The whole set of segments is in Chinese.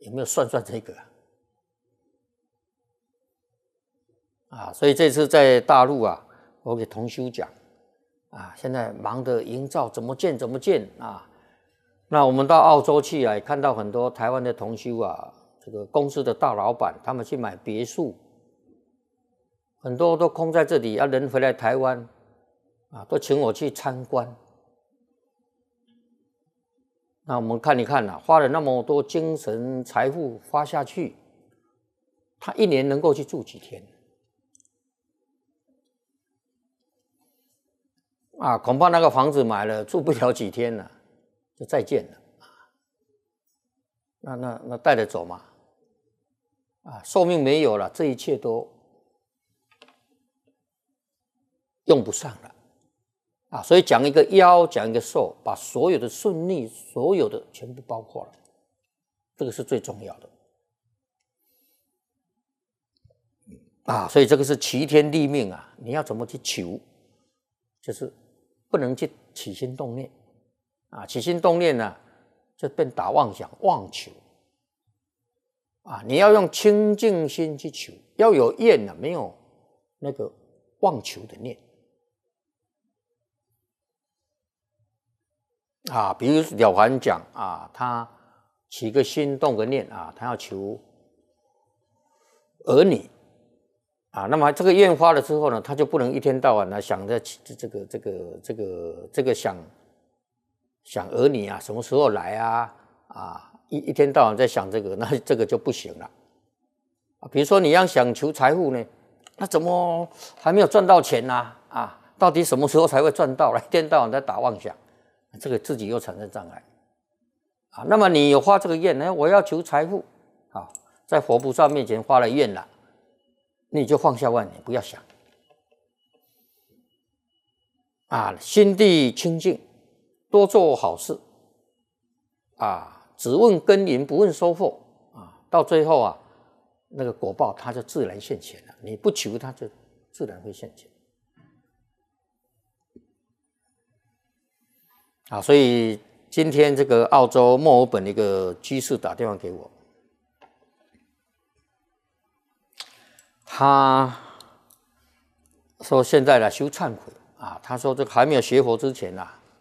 有没有算这个啊？所以这次在大陆啊，我给同修讲啊，现在忙着营造怎么建啊。那我们到澳洲去啊，看到很多台湾的同修啊，这个公司的大老板，他们去买别墅，很多都空在这里，人回来台湾啊，都请我去参观。那我们看一看花了那么多精神财富花下去，他一年能够去住几天啊？恐怕那个房子买了住不了几天了，就再见了。那带得走吗？啊，寿命没有了，这一切都用不上了啊！所以讲一个夭，讲一个寿，把所有的顺利，所有的全部包括了，这个是最重要的啊！所以这个是齐天立命啊！你要怎么去求，就是不能去起心动念啊！起心动念呢，就变打妄想、妄求啊！你要用清净心去求，要有愿啊，没有那个妄求的念啊。比如了凡讲啊，他起个心动个念啊，他要求儿女啊，那么这个愿发了之后呢，他就不能一天到晚呢想着这个想儿女啊，什么时候来啊一天到晚在想这个，那这个就不行了啊。比如说你要想求财富呢，那怎么还没有赚到钱啊？到底什么时候才会赚到了？一天到晚在打妄想，这个自己又产生障碍啊。那么你有发这个愿呢，我要求财富啊，在佛菩萨面前发了愿了，你就放下万念，不要想啊，心地清净，多做好事啊。只问耕耘不问收获啊，到最后啊，那个果报它就自然现前了。你不求，它就自然会现前啊。所以今天这个澳洲墨尔本的一个居士打电话给我，他说现在修忏悔啊，他说这个还没有学佛之前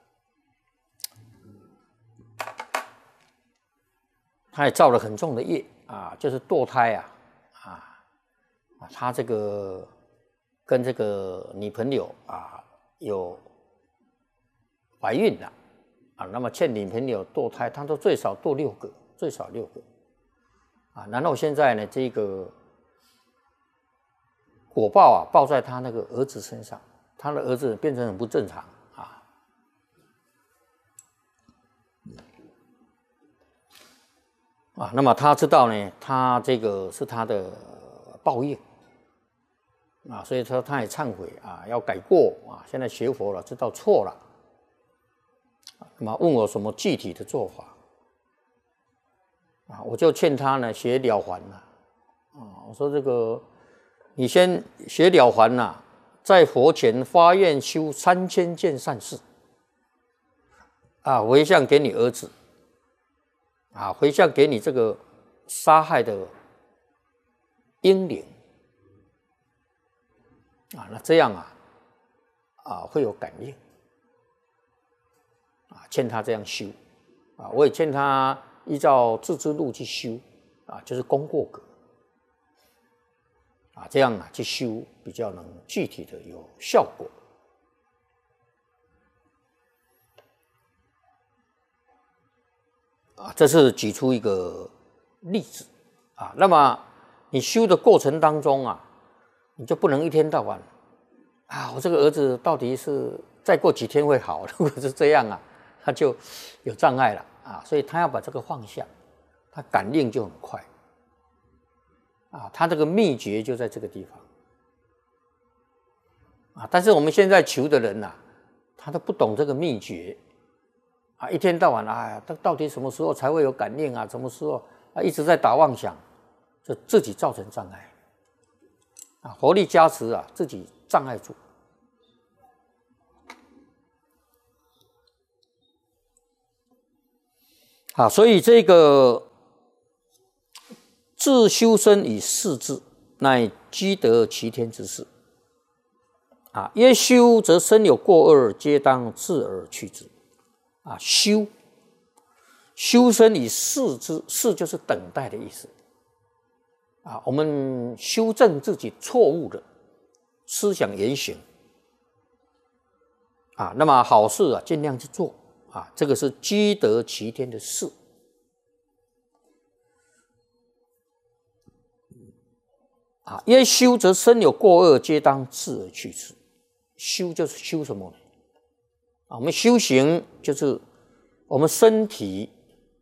他也造了很重的业啊，就是堕胎他这个跟这个女朋友有怀孕了啊，那么欠女朋友堕胎，他都最少堕6个，最少6个啊。然后现在呢，这个果报报在他那个儿子身上，他的儿子变成很不正常那么他知道呢，他这个是他的报应所以说他也忏悔要改过现在学佛了，知道错了那么问我什么具体的做法我就劝他呢学了凡我说这个你先学了凡在佛前发愿修3000件善事回向给你儿子回向给你这个杀害的婴灵那这样会有感应劝他这样修我也劝他依照自知路去修就是功过格这样去修比较能具体的有效果这是举出一个例子那么你修的过程当中你就不能一天到晚我这个儿子到底是再过几天会好，如果是这样他就有障碍了所以他要把这个放下，他感应就很快他这个秘诀就在这个地方但是我们现在求的人他都不懂这个秘诀一天到晚他到底什么时候才会有感应什么时候一直在打妄想，就自己造成障碍佛力加持自己障碍住所以这个自修身以事之，乃积德齐天之事。曰修则身有过恶，皆当治而去之。修身以事之，事就是等待的意思。我们修正自己错误的思想言行。那么好事尽量去做。这个是积德齐天的事。曰修则身有过恶，皆当治而去之。修就是修什么呢？我们修行就是我们身体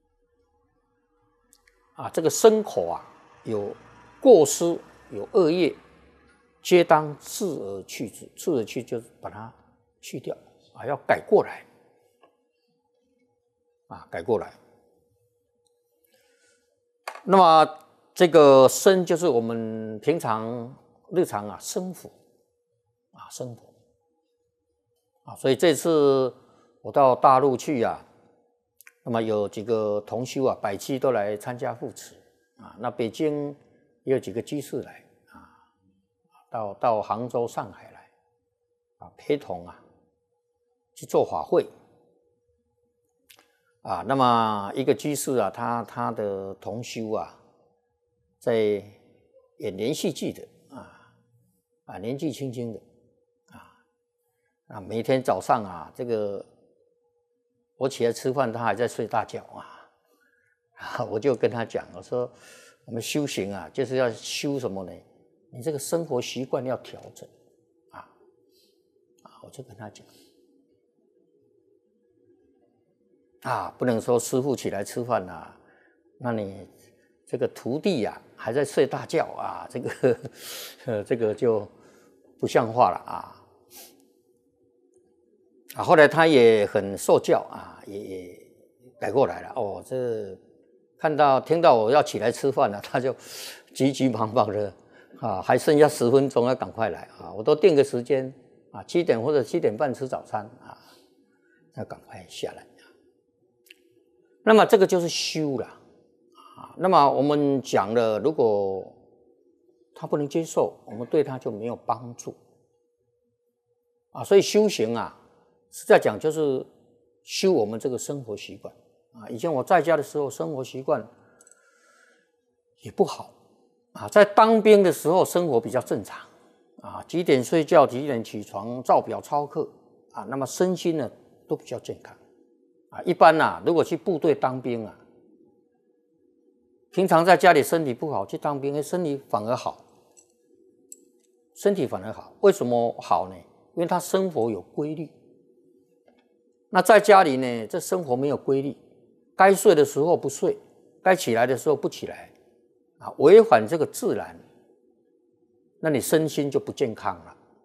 这个身口有过失，有恶业，皆当治而去之。治而去就是把它去掉要改过来改过来。那么这个身就是我们平常日常生活生活所以这次我到大陆去那么有几个同修百期都来参加护持那北京也有几个居士来到杭州、上海来陪同去做法会那么一个居士他的同修在演连续剧的年纪轻轻的每天早上这个我起来吃饭，他还在睡大觉我就跟他讲，我说我们修行就是要修什么呢？你这个生活习惯要调整我就跟他讲不能说师父起来吃饭那你这个徒弟还在睡大觉这个就不像话了后来他也很受教也改过来了这听到我要起来吃饭了，他就急急忙忙的还剩下10分钟要赶快来我都定个时间7点或者7点半吃早餐要赶快下来。那么这个就是修了那么我们讲了，如果他不能接受，我们对他就没有帮助所以修行是在讲就是修我们这个生活习惯以前我在家的时候生活习惯也不好在当兵的时候生活比较正常几点睡觉，几点起床，照表操课那么身心呢都比较健康一般如果去部队当兵平常在家里身体不好，去当兵身体反而好。为什么好呢？因为他生活有规律。那在家里呢，这生活没有规律，该睡的时候不睡，该起来的时候不起来违反这个自然，那你身心就不健康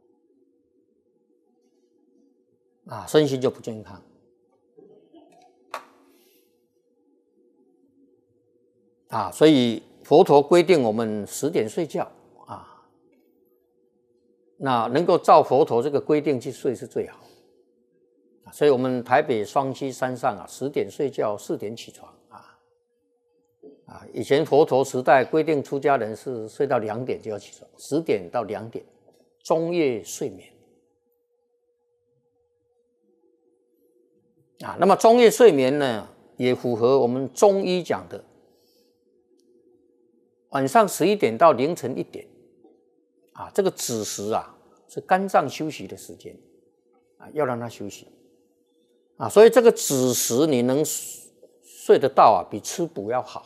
了身心就不健康所以佛陀规定我们10点睡觉那能够照佛陀这个规定去睡是最好所以我们台北双溪山上10点睡觉，4点起床以前佛陀时代规定出家人是睡到2点就要起床，10点到2点中夜睡眠那么中夜睡眠呢也符合我们中医讲的晚上11点到凌晨1点这个子时是肝脏休息的时间要让它休息所以这个子时你能睡得到比吃补要好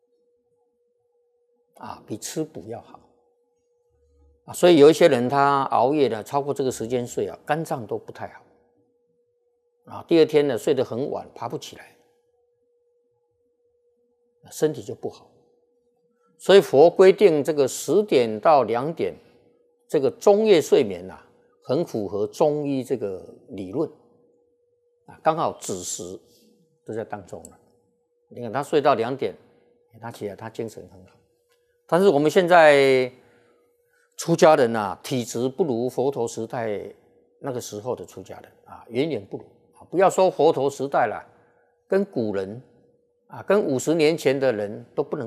比吃补要好所以有一些人他熬夜的超过这个时间睡肝脏都不太好第二天呢睡得很晚，爬不起来，身体就不好。所以佛规定这个10点到2点这个中夜睡眠很符合中医这个理论刚好子时都在当中了。你看他睡到2点，他起来他精神很好。但是我们现在出家人体质不如佛陀时代那个时候的出家人远远不如不要说佛陀时代了，跟古人跟50年前的人都不能